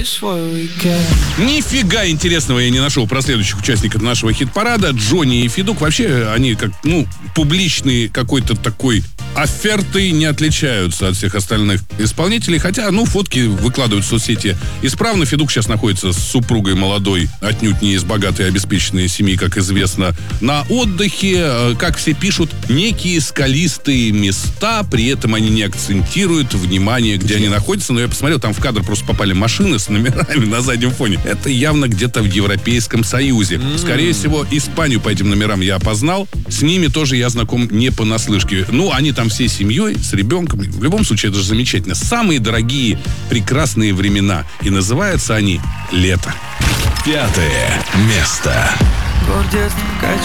Нифига интересного я не нашел про следующих участников нашего хит-парада. Джонни и Федук вообще, они как, публичный какой-то такой офертой не отличаются от всех остальных исполнителей. Хотя, фотки выкладывают в соцсети исправно. Федук сейчас находится с супругой молодой, отнюдь не из богатой и обеспеченной семьи, как известно, на отдыхе. Как все пишут, некие скалистые места, при этом они не акцентируют внимание, где они находятся. Но я посмотрел, там в кадр просто попали машины с номерами на заднем фоне. Это явно где-то в Европейском Союзе. Скорее всего, Испанию по этим номерам я опознал. С ними тоже я знаком не понаслышке. Они там всей семьей, с ребенком. В любом случае, это же замечательно. Самые дорогие, прекрасные времена. И называются они «Лето». 5 место.